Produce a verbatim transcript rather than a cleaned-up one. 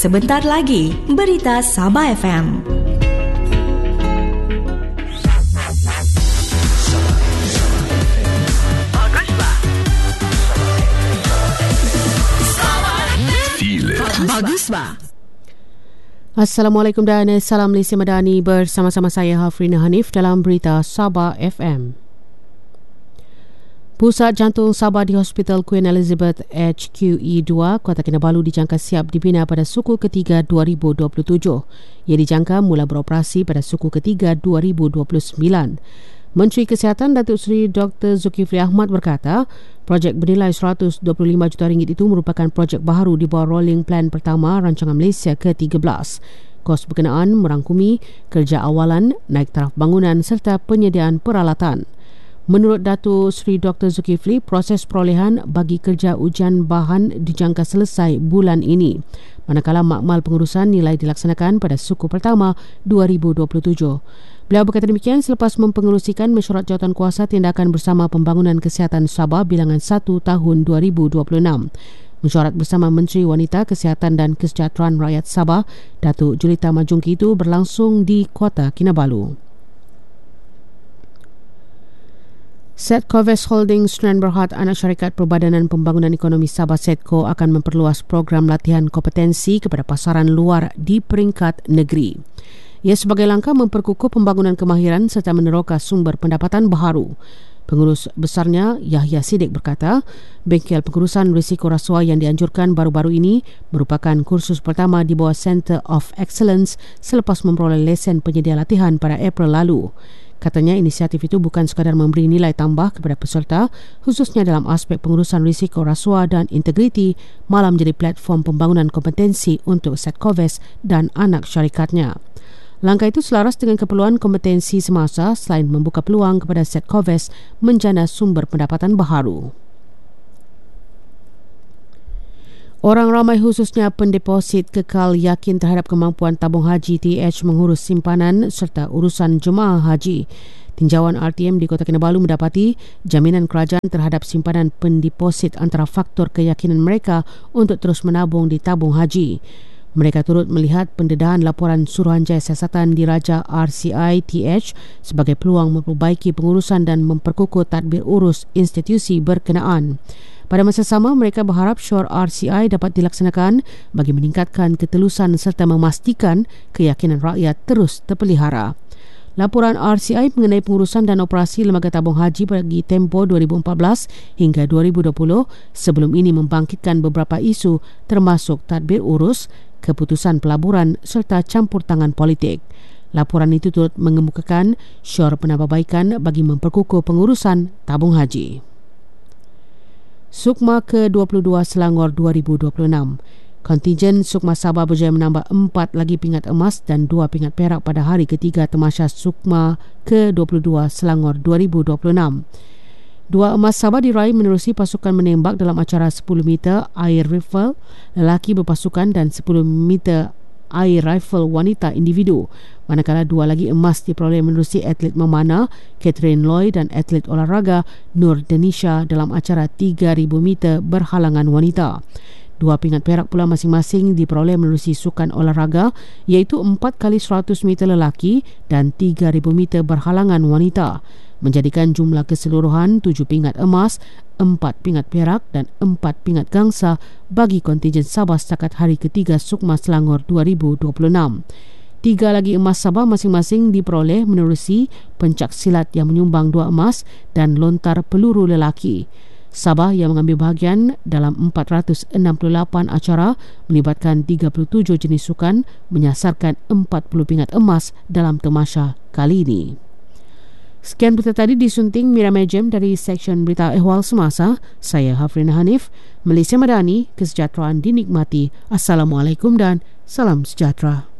Sebentar lagi, Berita Sabah F M. Bagus ba? Assalamualaikum dan salam Malaysia Madani, bersama-sama saya Hafrina Hanif dalam Berita Sabah F M. Pusat Jantung Sabah di Hospital Queen Elizabeth H Q E dua, Kota Kinabalu dijangka siap dibina pada suku ketiga dua ribu dua puluh tujuh. Ia dijangka mula beroperasi pada suku ketiga dua ribu dua puluh sembilan. Menteri Kesihatan Datuk Seri Doktor Zulkifli Ahmad berkata, projek bernilai seratus dua puluh lima juta ringgit itu merupakan projek baharu di bawah Rolling Plan pertama Rancangan Malaysia ke tiga belas. Kos berkenaan merangkumi kerja awalan, naik taraf bangunan serta penyediaan peralatan. Menurut Datuk Seri Doktor Zulkifli, proses perolehan bagi kerja ujian bahan dijangka selesai bulan ini, manakala makmal pengurusan nilai dilaksanakan pada suku pertama dua ribu dua puluh tujuh. Beliau berkata demikian selepas mempengerusikan mesyuarat jawatankuasa tindakan bersama pembangunan kesihatan Sabah bilangan satu tahun dua ribu dua puluh enam. Mesyuarat bersama Menteri Wanita, Kesihatan dan Kesejahteraan Rakyat Sabah, Datuk Julita Majungki itu berlangsung di Kota Kinabalu. Setcoves Holding Sdn Bhd anak syarikat Perbadanan Pembangunan Ekonomi Sabah Setco akan memperluas program latihan kompetensi kepada pasaran luar di peringkat negeri. Ia sebagai langkah memperkukuh pembangunan kemahiran serta meneroka sumber pendapatan baharu. Pengurus besarnya Yahya Siddiq berkata, bengkel pengurusan risiko rasuah yang dianjurkan baru-baru ini merupakan kursus pertama di bawah Centre of Excellence selepas memperoleh lesen penyedia latihan pada April lalu. Katanya inisiatif itu bukan sekadar memberi nilai tambah kepada peserta, khususnya dalam aspek pengurusan risiko rasuah dan integriti, malah menjadi platform pembangunan kompetensi untuk Setcoves dan anak syarikatnya. Langkah itu selaras dengan keperluan kompetensi semasa selain membuka peluang kepada Setcoves menjana sumber pendapatan baharu. Orang ramai khususnya pendeposit kekal yakin terhadap kemampuan tabung haji T H mengurus simpanan serta urusan jemaah haji. Tinjauan R T M di Kota Kinabalu mendapati jaminan kerajaan terhadap simpanan pendeposit antara faktor keyakinan mereka untuk terus menabung di tabung haji. Mereka turut melihat pendedahan laporan Suruhanjaya Siasatan Diraja R C I T H sebagai peluang memperbaiki pengurusan dan memperkukuh tadbir urus institusi berkenaan. Pada masa sama, mereka berharap syur R C I dapat dilaksanakan bagi meningkatkan ketelusan serta memastikan keyakinan rakyat terus terpelihara. Laporan R C I mengenai pengurusan dan operasi lembaga tabung haji bagi tempoh dua ribu empat belas hingga dua ribu dua puluh sebelum ini membangkitkan beberapa isu termasuk tadbir urus, keputusan pelaburan serta campur tangan politik. Laporan itu turut mengemukakan syur penambahbaikan bagi memperkukuh pengurusan tabung haji. Sukma ke dua puluh dua Selangor dua ribu dua puluh enam. Kontingen Sukma Sabah berjaya menambah empat lagi pingat emas dan dua pingat perak pada hari ketiga Tamasya Sukma ke dua puluh dua Selangor dua ribu dua puluh enam. Dua emas Sabah diraih menerusi pasukan menembak dalam acara sepuluh meter air rifle lelaki berpasukan dan sepuluh meter air rifle wanita individu. Manakala dua lagi emas diperoleh menerusi atlet memanah Catherine Loy dan atlet olahraga Nur Denisha dalam acara tiga ribu meter berhalangan wanita. Dua pingat perak pula masing-masing diperoleh menerusi sukan olahraga iaitu empat kali seratus meter lelaki dan tiga ribu meter berhalangan wanita, menjadikan jumlah keseluruhan tujuh pingat emas, empat pingat perak dan empat pingat gangsa bagi kontingen Sabah setakat hari ketiga Sukma Selangor dua ribu dua puluh enam. Tiga lagi emas Sabah masing-masing diperoleh menerusi pencak silat yang menyumbang dua emas dan lontar peluru lelaki. Sabah yang mengambil bahagian dalam empat ratus enam puluh lapan acara melibatkan tiga puluh tujuh jenis sukan menyasarkan empat puluh pingat emas dalam tamasya kali ini. Sekian berita tadi disunting Mira Mejem dari Seksyen Berita Ehwal Semasa. Saya Hafrina Hanif, Malaysia Madani, kesejahteraan dinikmati. Assalamualaikum dan salam sejahtera.